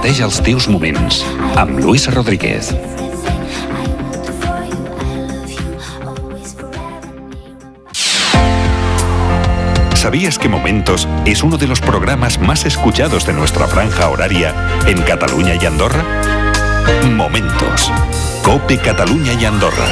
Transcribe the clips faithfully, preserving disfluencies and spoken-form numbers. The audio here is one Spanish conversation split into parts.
Neteja els teus moments amb Luis Rodríguez. ¿Sabías que Momentos es uno de los programas más escuchados de nuestra franja horaria en Cataluña y Andorra? Momentos. COPE Cataluña y Andorra.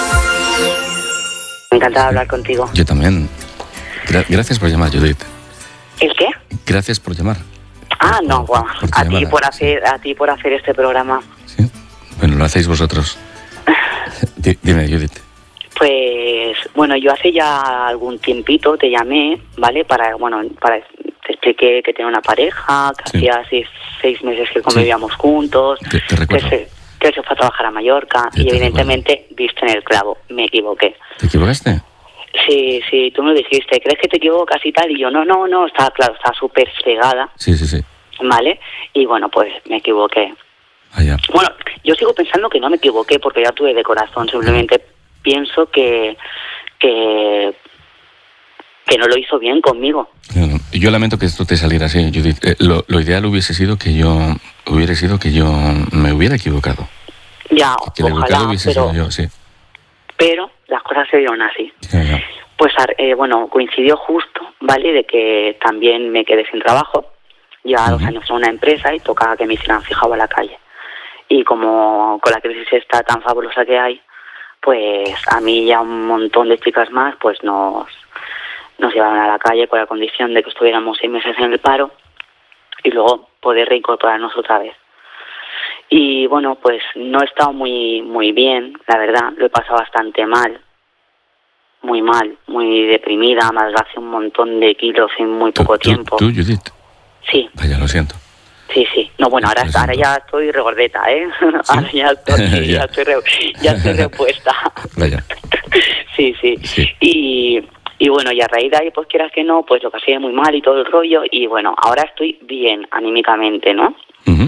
Me encanta hablar contigo. Yo también. Gra- gracias por llamar, Judith. ¿El qué? Gracias por llamar. Ah, no, por, bueno, por a ti llamada. por hacer, a ti por hacer este programa. ¿Sí? Bueno, lo hacéis vosotros. D- dime, Judith. Pues, bueno, yo hace ya algún tiempito te llamé, ¿vale? Para, bueno, para te expliqué que tenía una pareja, que Sí. hacía seis, seis meses que convivíamos sí. juntos, Te, te que recuerdo. se, que se fue a trabajar a Mallorca Sí, y te evidentemente viste en el clavo, me equivoqué. ¿Te equivocaste? Sí, sí, tú me lo dijiste, ¿crees que te equivocas y tal? Y yo, no, no, no, estaba claro, estaba súper fregada, Sí, sí, sí. ¿vale? Y bueno, pues me equivoqué. Vaya. Bueno, yo sigo pensando que no me equivoqué porque ya tuve de corazón, simplemente pienso que que que no lo hizo bien conmigo. No, no. Yo lamento que esto te saliera así, Judith. Eh, lo, lo ideal hubiese sido que yo hubiera sido que yo me hubiera equivocado. Ya, Que el educado ojalá, hubiese pero, sido yo, sí. pero las cosas se dieron así. Ya, ya. Pues, eh, bueno, coincidió justo, ¿vale? De que también me quedé sin trabajo. Llevaba Uh-huh. dos años en una empresa y tocaba que me hicieran fijado a la calle. Y como con la crisis esta tan fabulosa que hay, pues a mí y a un montón de chicas más, pues nos, nos llevaron a la calle con la condición de que estuviéramos seis meses en el paro y luego poder reincorporarnos otra vez. Y bueno, pues no he estado muy, muy bien, la verdad, lo he pasado bastante mal. Muy mal, muy deprimida, me adelgacé un montón de kilos en muy ¿Tú, poco tú, tiempo. tú, Judith? Sí, Vaya, lo siento. sí, sí. No, bueno, ahora, Lo siento. ahora ya estoy regordeta, ¿eh? Ahora ya estoy, Ya. ya estoy, re- ya estoy repuesta. Vaya. Sí, sí. Sí. Y, y bueno, y a raíz de ahí, pues quieras que no, pues lo pasé muy mal y todo el rollo. Y bueno, ahora estoy bien anímicamente, ¿no? Uh-huh.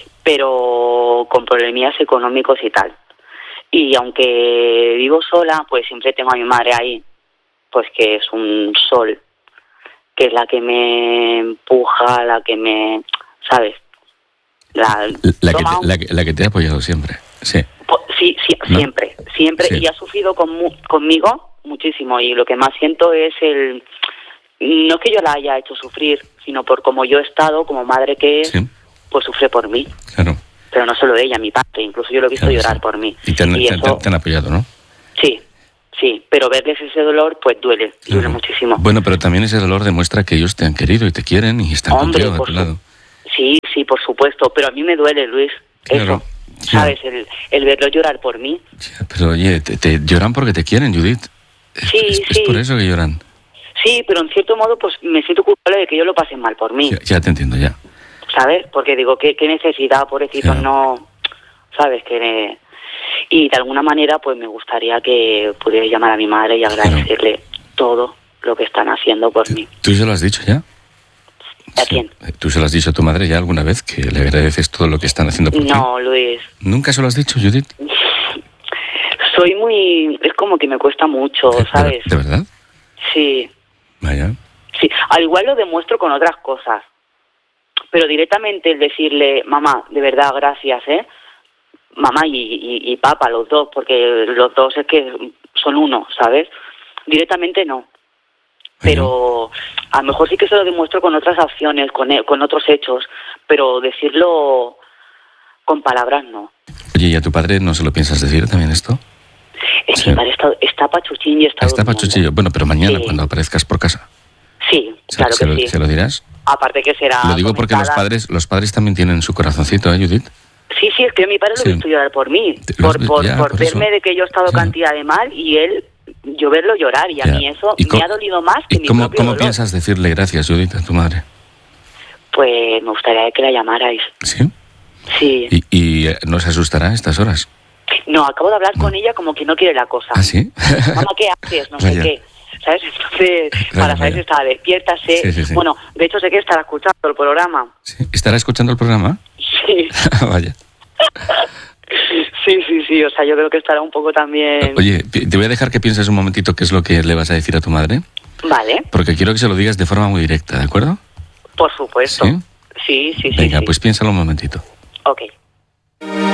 Pero con problemillas económicos y tal. Y aunque vivo sola, pues siempre tengo a mi madre ahí, pues que es un sol, que es la que me empuja, la que me, ¿sabes? La, La, que toma te, la, que, la que te ha apoyado siempre, sí. po- sí, sí, ¿No? siempre, siempre, Sí. y ha sufrido con, mu- conmigo muchísimo, y lo que más siento es el, no que yo la haya hecho sufrir, sino por como yo he estado, como madre que es, Sí, pues sufre por mí. claro. Pero no solo ella, mi padre, incluso yo lo he visto Claro, llorar sí. por mí. Y te han, Y te han- eso, te han apoyado, ¿no? sí, sí, pero verles ese dolor, pues duele, duele Claro. muchísimo. Bueno, pero también ese dolor demuestra que ellos te han querido y te quieren y están Hombre, contigo a por tu su- lado. Sí, sí, por supuesto, pero a mí me duele, Luis, Claro, eso, ¿sabes? El, el verlo llorar por mí. Ya, pero oye, te, te lloran porque te quieren, Judith. Es, Sí, es, es sí. por eso que lloran. Sí, pero en cierto modo, pues me siento culpable de que yo lo pase mal por mí, Ya, ya te entiendo, ya. ¿sabes? Porque digo, ¿qué, qué necesidad, pobrecito, Claro. no, ¿sabes? Que y de alguna manera, pues me gustaría que pudiera llamar a mi madre y agradecerle todo lo que están haciendo por mí. ¿Tú se lo has dicho ya? ¿A Sí. quién? ¿Tú se lo has dicho a tu madre ya alguna vez que le agradeces todo lo que están haciendo por ti? No, Luis, ¿Nunca se lo has dicho, Judith? soy muy, es como que me cuesta mucho, ¿De, ¿sabes? de, de verdad? Sí, Vaya. sí, al igual lo demuestro con otras cosas, pero directamente el decirle, mamá, de verdad, gracias, ¿eh? Mamá y, y, y papá, los dos, porque los dos es que son uno, ¿sabes? Directamente no. Pero a lo mejor sí que se lo demuestro con otras acciones, con, con otros hechos, pero decirlo con palabras no. Oye, ¿y a tu padre no se lo piensas decir también esto? Es Sí. que mi padre está, está pachuchín y está Está durmiendo. pachuchillo. Bueno, pero mañana Sí. cuando aparezcas por casa. Sí, ¿Se, claro se que lo, sí. ¿Se lo dirás? Aparte que será Lo digo porque los comentada. padres, los padres también tienen su corazoncito, ¿eh, Judith? Sí, sí, es que mi padre lo Sí. he visto llorar por mí, Te- lo has por, vi- por, ya, por por verme eso. de que yo he estado Ya. cantidad de mal y él, yo verlo llorar, y a Ya. mí eso ¿Y me cómo- ha dolido más que ¿Y mi cómo, propio cómo dolor. piensas decirle gracias, Judith, a tu madre? Pues me gustaría que la llamarais. ¿Sí? Sí. ¿Y, y eh, no se asustará a estas horas? No, acabo de hablar con ella como que no quiere la cosa. ¿Ah, sí? Mamá, ¿qué haces? No Vaya. sé qué. ¿Sabes? Entonces, Vaya, para saber vaya. si estaba despierta, sé... Sí, sí, sí. Bueno, de hecho sé que estará escuchando el programa. ¿Sí? ¿Estará escuchando el programa? Sí. Vaya. Sí, sí, sí. O sea, yo creo que estará un poco también... Oye, pi- te voy a dejar que pienses un momentito qué es lo que le vas a decir a tu madre, Vale, porque quiero que se lo digas de forma muy directa, ¿de acuerdo? por supuesto. ¿Sí? Sí, sí, sí. Venga, sí. pues piénsalo un momentito. Ok.